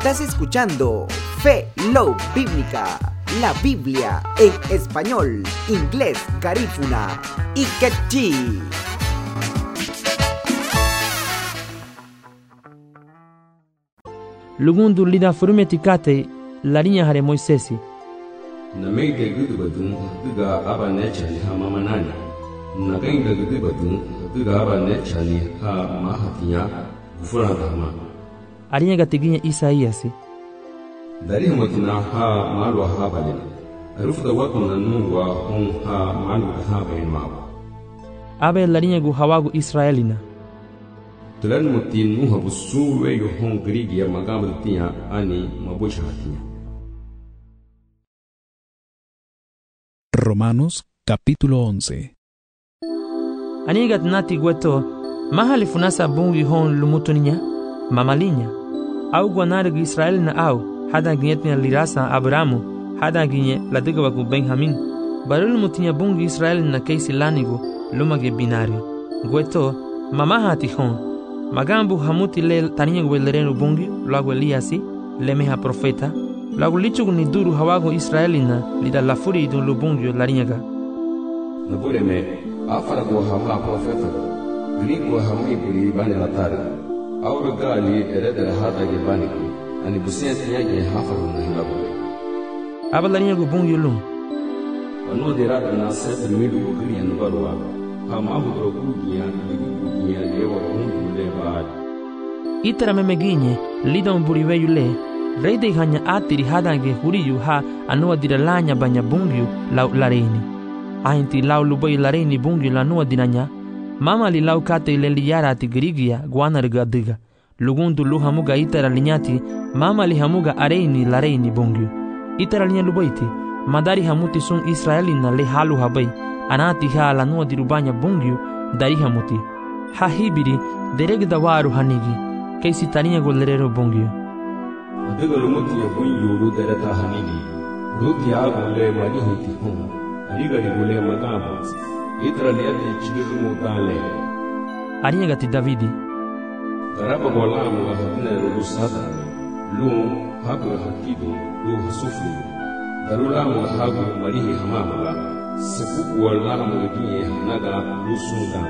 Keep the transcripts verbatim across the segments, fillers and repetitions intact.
Estás escuchando Fe Love Bíblica, la Biblia en español, inglés, garífuna y quechí. Lugundu lida furumetikate larinya hare Moisesi. Na meide gudu badun duga aba nechali ha mama nani. Na gainga gudu badun duga aba nechali ha mahatinya gufuranga hama. Arinya gatiginya Isaías. Dari matina ha malwa ha balina. Arufu da wakuna nungwa hon ha malu ha bain mawa. Abe larinya gu hawagu Israelina. Tulan mutin nuha busuwe yo hon grigia magamutinya ani mabusha hatinya. Romanos capítulo once. Anigat nati gweto mahali funasa bungi hon lumutuninya mamalinya au gwanargu Israel na au hada ginyetnya lirasa Abramu hada ginye ladiga wagu Benjamin barul mutinya bungi Israel na keisi lanigu lumage binari gweto mamahati hon magambu hamuti le taninya gwelerenu bungi lagu Eliasi lemeha profeta lagu lichugu ni duru hawago Israelina lida lafuri idun lubungi larinyaga Nabure me afara go hama profeta grigo hami buri bani latari au gali erede hada ge bani ani busiya tinyage hafaru na hilabu aba larinyagu bungi lum anu dirada na set midu gri anu barwa hama budro gugiya gugiya lewa bungi le baad itara memeginye lida mburi weyule Reide hanya atiri hadange huriyu ha anua diralanya banya bungiu lau lareini. Ainti lau lubai lareini bungiu lanua dinanya. Mama li lau kate ile liyara ati girigia guana rigadiga. Lugundu lu hamuga itara linyati. Mama li hamuga areini lareini bungiu. Itara linya lubaiti. Madari hamuti sun Israelina le halu habai. Anati ha lanua dirubanya bungiu dari hamuti. Ha hibiri deregda waru hanigi. Keisi taninya golerero bungiu. Adiga lumuti ya bunyu rudere ta hanigi. Ruti ya gule mani hiti hum. Adiga di gule magabu. Itra liyate chigiru mutale. Arinya gati Davidi. Daraba golamu wa hadina rulusada. Lum hagu hakidu lu hasufu. Darulamu wa hagu marihi hamamala. Sepuku wa lamu ginye hanaga lu sundan.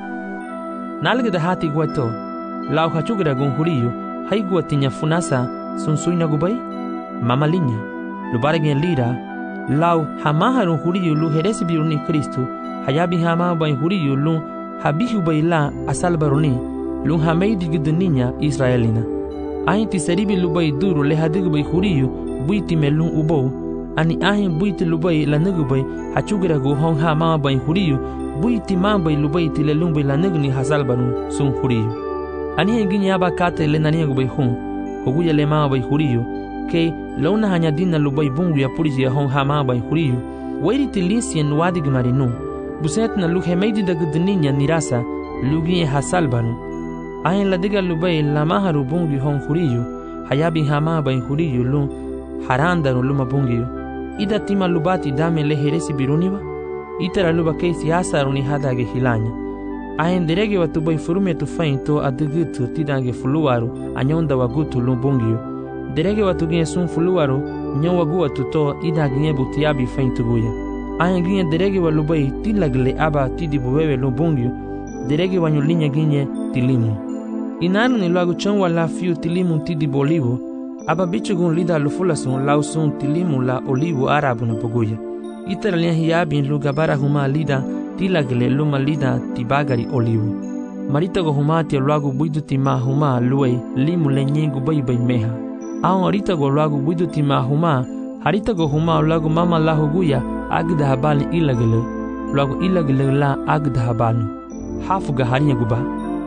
Nalgada hati gwato. Lau hachugira gunhuriyu. Haigua tinya funasa sunsuina gubai mamalinya lubaregen lira lau hamaharu huriyu lu heresi biruni Kristu hayabi hama bai huriyu lu habihu baila asal baruni lu hameidi giduninya Israelina ainti seribi lubai duru le hadigu bai huriyu buiti melun ubou ani ahin buiti lubai lanugu bai hachugira gu hong hama bai huriyu buiti mambai lubai tilelun bai lanugu ni hasal barun sun huriyu ani henginya yaba kate le nania gu bai hun Hoguya le maa bai huriyo, ke launa hanyadina lubai bungu ya puriji ya hong hama bai huriyo, wairi tilisien wadig marinu, buset na luhe meidi da gudninya nirasa, lugi hasal banu. Ahin ladiga lubai la maharu bungu hong huriyo, hayabi hama bai huriyo lu, harandanu luma bungiyo. Ida tima lubati dame le heresi biruniwa, itara luba keisi asaruni hadage hilanya. Ahin derege watu bai furume tu fainto adugutu tidange fuluwaru anyonda wagutu lumbungiyo. Derege watu ginye sun fuluwaru nyon wagu watu to ida ginye butiabi faintu guya. Ahin ginye derege wa lubai tilagle aba tidibu wewe lumbungiyo. Derege wanyu linya ginye tilimu. Inaru ni luagu chonwa la fiu tilimu tidibu olivu. Aba bichugun lida lufula sun lau sun tilimu la olivu arabu na poguya. Itara linya hiyabin lugabara huma lida tilagle luma lida tibagari olivu. Marita go humati luagu buidu tima huma luei limu lenyengu bai bai meha. Aon arita go luagu buidu tima huma harita go huma luagu mama lahu guya agda habali ilagle luagu ilagle la agda habalu. Hafuga harinya guba.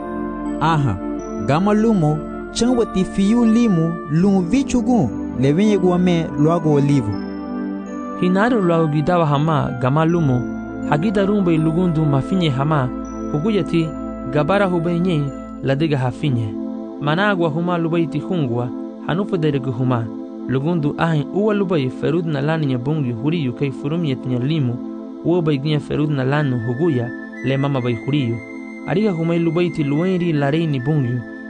Aha, gama lumo chanwati fiyu limu lumu vichugu levenye guame luagu olivu. Hinaru luagu gidawa hama gama lumo hagida rumbe lugundu mafinye hama huguyati gabara hubenye ladiga hafinye managwa huma lubaiti hungwa hanufu deregu huma lugundu ahin uwa lubai ferud na lani bungi huriyu kai furumiyet nya limu uwa bai gnya ferud na lanu huguya le mama bai huriyu ariga humai lubaiti luenri lareini bungi